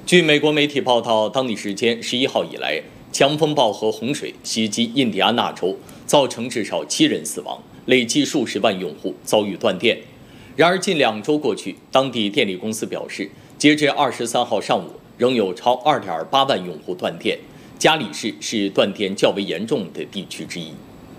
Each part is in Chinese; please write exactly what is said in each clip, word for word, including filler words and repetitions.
据美国媒体报道，当地时间十一号以来，强风暴和洪水袭击印第安纳州，造成至少七人死亡，累计数十万用户遭遇断电。然而，近两周过去，当地电力公司表示，截至二十三号上午，仍有超二点八万用户断电。加里市是断电较为严重的地区之一。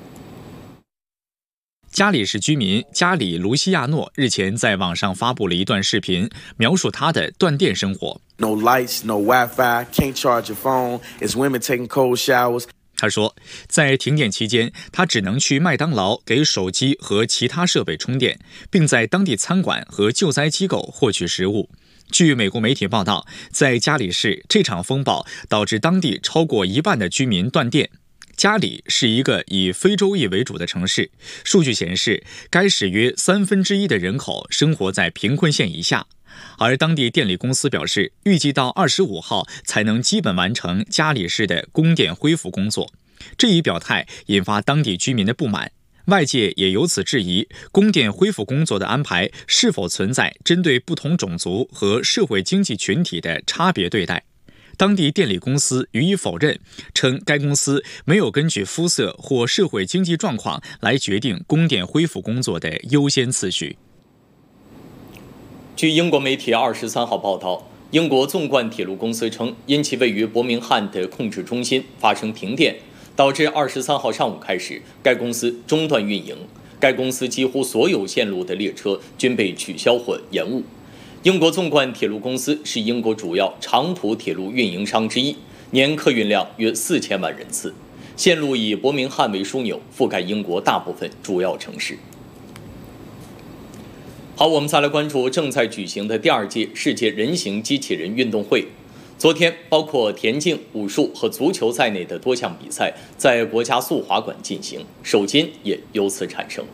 加里市居民加里·卢西亚诺日前在网上发布了一段视频，描述他的断电生活。 No lights, no Wi-Fi, can't charge your phone. It's women taking cold showers. 他说，在停电期间，他只能去麦当劳给手机和其他设备充电，并在当地餐馆和救灾机构获取食物。据美国媒体报道，在加里市，这场风暴导致当地超过一半的居民断电。加里是一个以非洲裔为主的城市，数据显示，该市约三分之一的人口生活在贫困线以下。而当地电力公司表示，预计到二十五号才能基本完成加里市的供电恢复工作。这一表态引发当地居民的不满，外界也由此质疑供电恢复工作的安排是否存在针对不同种族和社会经济群体的差别对待。当地电力公司予以否认，称该公司没有根据肤色或社会经济状况来决定供电恢复工作的优先次序。 据英国媒体二十三号报道，英国纵贯铁路公司称，因其位于伯明翰的控制中心发生停电，导致二十三号上午开始，该公司中断运营。该公司几乎所有线路的列车均被取消或延误。英国纵贯铁路公司是英国主要长途铁路运营商之一，年客运量约四千万人次，线路以伯明翰为枢纽，覆盖英国大部分主要城市。好，我们再来关注正在举行的第二届世界人形机器人运动会。昨天，包括田径、武术和足球在内的多项比赛在国家速滑馆进行，首金也由此产生。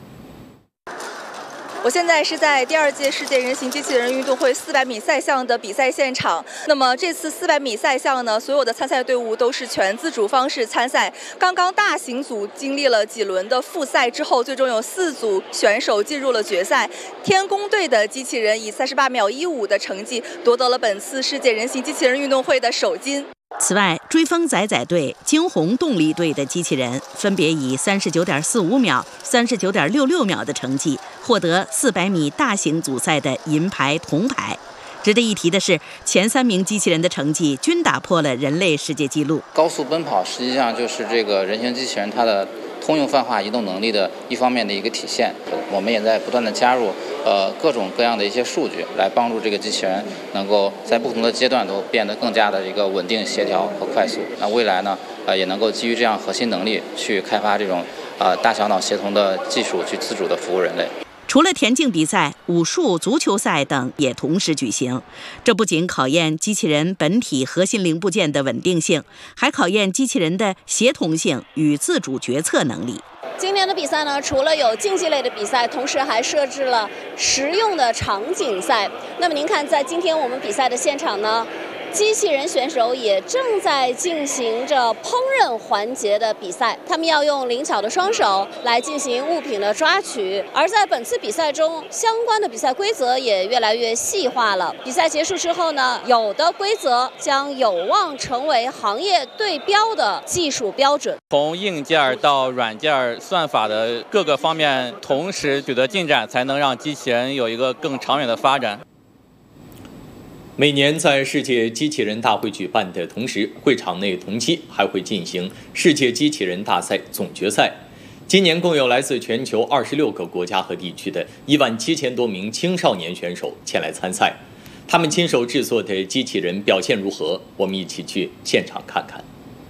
我现在是在第二届世界人形机器人运动会四百米赛项的比赛现场。那么这次四百米赛项呢，所有的参赛队伍都是全自主方式参赛。刚刚大型组经历了几轮的复赛之后，最终有四组选手进入了决赛。天宫队的机器人以三十八秒一五的成绩夺得了本次世界人形机器人运动会的首金。 此外，追风仔仔队、惊鸿动力队的机器人分别以三十九点四五秒、三十九点六六秒的成绩获得四百米大型组赛的银牌、铜牌。值得一提的是，前三名机器人的成绩均打破了人类世界纪录。 高速奔跑实际上就是这个人形机器人它的通用泛化移动能力的一方面的一个体现。我们也在不断的加入呃各种各样的一些数据，来帮助这个机器人能够在不同的阶段都变得更加的一个稳定、协调和快速。那未来呢，呃也能够基于这样核心能力去开发这种呃大小脑协同的技术，去自主的服务人类。 除了田径比赛、武术、足球赛等也同时举行，这不仅考验机器人本体核心零部件的稳定性，还考验机器人的协同性与自主决策能力。 今年的比赛呢，除了有竞技类的比赛，同时还设置了实用的场景赛。那么您看，在今天我们比赛的现场呢，机器人选手也正在进行着烹饪环节的比赛，他们要用灵巧的双手来进行物品的抓取。而在本次比赛中，相关的比赛规则也越来越细化了。比赛结束之后呢，有的规则将有望成为行业对标的技术标准。 从硬件到软件算法的各个方面同时取得进展，才能让机器人有一个更长远的发展。 每年在世界机器人大会举办的同时，会场内同期还会进行世界机器人大赛总决赛。今年共有来自全球二十六个国家和地区的一万七千多名青少年选手前来参赛。他们亲手制作的机器人表现如何？我们一起去现场看看。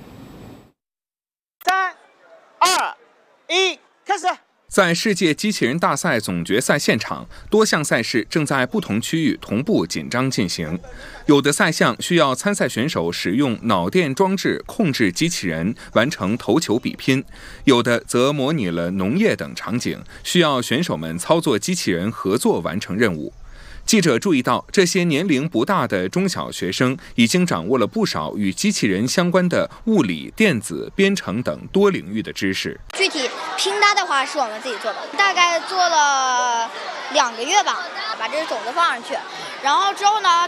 三、二、一，开始！ 在世界机器人大赛总决赛现场，多项赛事正在不同区域同步紧张进行。有的赛项需要参赛选手使用脑电装置控制机器人完成投球比拼，有的则模拟了农业等场景，需要选手们操作机器人合作完成任务。记者注意到，这些年龄不大的中小学生已经掌握了不少与机器人相关的物理、电子、编程等多领域的知识。 具体拼搭的话是我们自己做的，大概做了两个月吧，把这个种子放上去，然后之后呢，